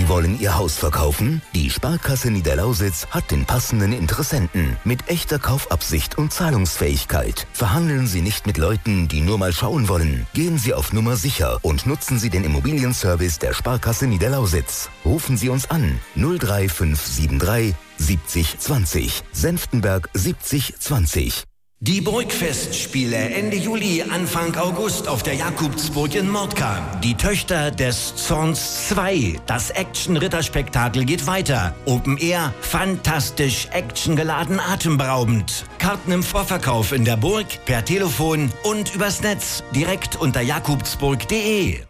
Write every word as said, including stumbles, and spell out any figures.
Sie wollen Ihr Haus verkaufen? Die Sparkasse Niederlausitz hat den passenden Interessenten mit echter Kaufabsicht und Zahlungsfähigkeit. Verhandeln Sie nicht mit Leuten, die nur mal schauen wollen. Gehen Sie auf Nummer sicher und nutzen Sie den Immobilienservice der Sparkasse Niederlausitz. Rufen Sie uns an null drei fünf sieben drei siebzig zwanzig, Senftenberg siebzig zwanzig. Die Burgfestspiele Ende Juli, Anfang August auf der Jakobsburg in Mordka. Die Töchter des Zorns zwei. Das Action-Ritterspektakel geht weiter. Open Air, fantastisch, actiongeladen, atemberaubend. Karten im Vorverkauf in der Burg, per Telefon und übers Netz. Direkt unter jakobsburg punkt de.